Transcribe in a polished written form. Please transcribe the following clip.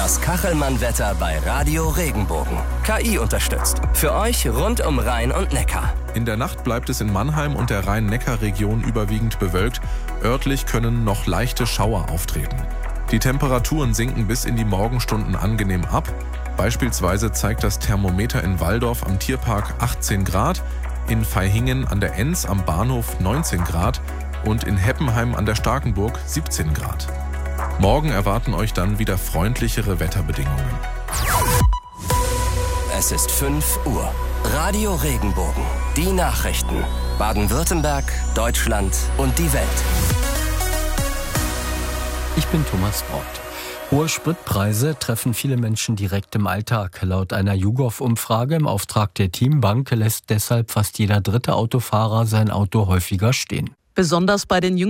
Das Kachelmann-Wetter bei Radio Regenbogen. KI unterstützt. Für euch rund um Rhein und Neckar. In der Nacht bleibt es in Mannheim und der Rhein-Neckar-Region überwiegend bewölkt. Örtlich können noch leichte Schauer auftreten. Die Temperaturen sinken bis in die Morgenstunden angenehm ab. Beispielsweise zeigt das Thermometer in Walldorf am Tierpark 18 Grad, in Vaihingen an der Enns am Bahnhof 19 Grad und in Heppenheim an der Starkenburg 17 Grad. Morgen erwarten euch dann wieder freundlichere Wetterbedingungen. Es ist 5 Uhr. Radio Regenbogen. Die Nachrichten. Baden-Württemberg, Deutschland und die Welt. Ich bin Thomas Brott. Hohe Spritpreise treffen viele Menschen direkt im Alltag. Laut einer YouGov-Umfrage im Auftrag der Teambank lässt deshalb fast jeder dritte Autofahrer sein Auto häufiger stehen. Besonders bei den